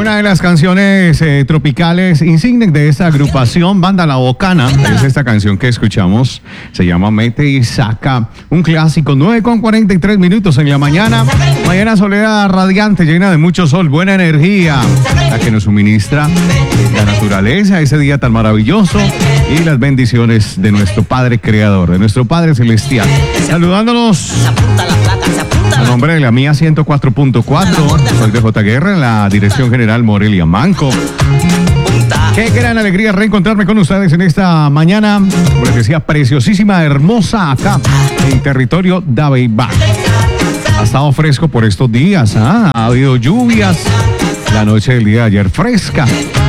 Una de las canciones tropicales insignes de esta agrupación, Banda La Bocana, es esta canción que escuchamos. Se llama Mete y Saca, un clásico. 9:43 en la mañana. Mañana soledad radiante, llena de mucho sol, buena energía, la que nos suministra la naturaleza, ese día tan maravilloso, y las bendiciones de nuestro Padre Creador, de nuestro Padre Celestial. Saludándonos a nombre de la mía 104.4, soy de J. Guerra, en la dirección general Morelia Manco. Qué gran alegría reencontrarme con ustedes en esta mañana, como les decía, preciosísima, hermosa, acá en territorio Dabeiba. Ha estado fresco por estos días, ha habido lluvias, la noche del día de ayer fresca.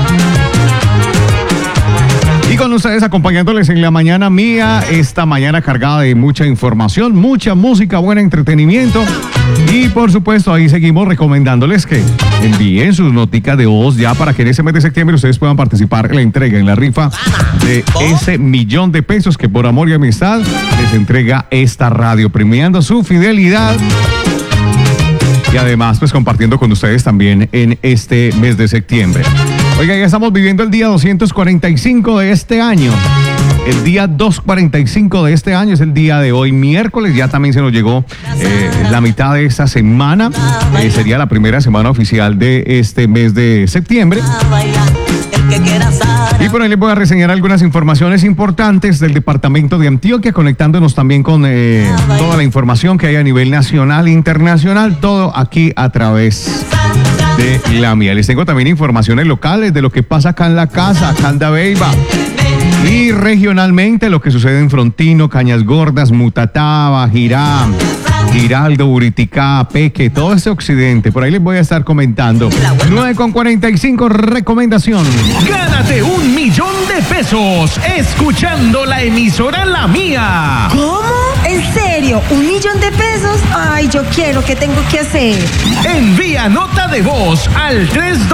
Y con ustedes acompañándoles en la mañana mía, esta mañana cargada de mucha información, mucha música, buen entretenimiento. Y por supuesto ahí seguimos recomendándoles que envíen sus noticas de voz ya para que en ese mes de septiembre ustedes puedan participar en la entrega, en la rifa de ese $1,000,000 que por amor y amistad les entrega esta radio, premiando su fidelidad. Y además, pues compartiendo con ustedes también en este mes de septiembre. Oiga, ya estamos viviendo el día 245 de este año. El día 245 de este año es el día de hoy, miércoles. Ya también se nos llegó la mitad de esta semana. Sería la primera semana oficial de este mes de septiembre. Y por ahí les voy a reseñar algunas informaciones importantes del departamento de Antioquia, conectándonos también con toda la información que hay a nivel nacional e internacional, todo aquí a través de la mía. Les tengo también informaciones locales de lo que pasa acá en la casa, acá en Dabeiba. Y regionalmente lo que sucede en Frontino, Cañas Gordas, Mutatá, Girá, Giraldo, Buriticá, Peque, todo ese occidente. Por ahí les voy a estar comentando. 9:45, recomendación. Gánate $1,000,000 escuchando la emisora La Mía. ¿Cómo? ¿En serio? $1,000,000? Ay, yo quiero. ¿Qué tengo que hacer? Envía nota de voz al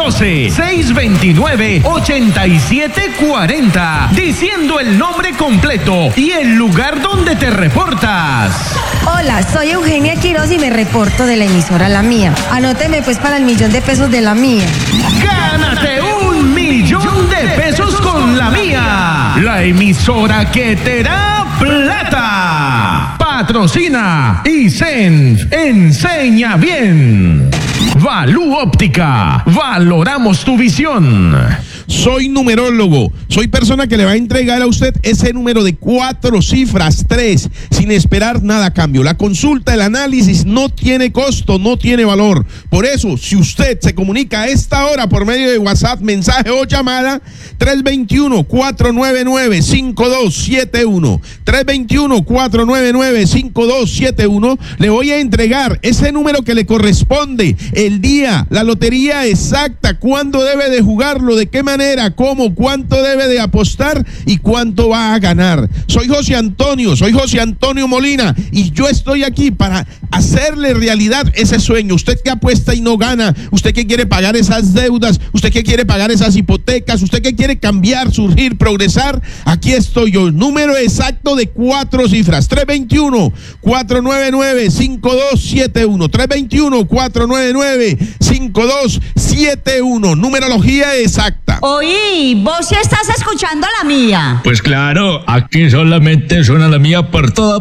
312-629-8740 diciendo el nombre completo y el lugar donde te reportas. Hola, soy Eugenia Quiroz y me reporto de la emisora La Mía. Anóteme pues para el $1,000,000 de La Mía. ¡Gánate $1,000,000 con La Mía! La emisora que te da plata. Patrocina ISENF, enseña bien. Valú Óptica, valoramos tu visión. Soy numerólogo, soy persona que le va a entregar a usted ese número de 4 cifras, 3, sin esperar nada a cambio. La consulta, el análisis no tiene costo, no tiene valor. Por eso, si usted se comunica a esta hora por medio de WhatsApp, mensaje o llamada, 321-499-5271, 321-499-5271, le voy a entregar ese número que le corresponde, el día, la lotería exacta, cuándo debe de jugarlo, de qué manera, cómo, cuánto debe de apostar y cuánto va a ganar. Soy José Antonio Molina y yo estoy aquí para hacerle realidad ese sueño. Usted que apuesta y no gana, usted que quiere pagar esas deudas, usted que quiere pagar esas hipotecas, usted que quiere cambiar, surgir, progresar, aquí estoy yo. Número exacto de 4 cifras, 321-499-5271, 321-499-5271, numerología exacta. Oí, vos sí estás escuchando La Mía. Pues claro, aquí solamente suena La Mía por toda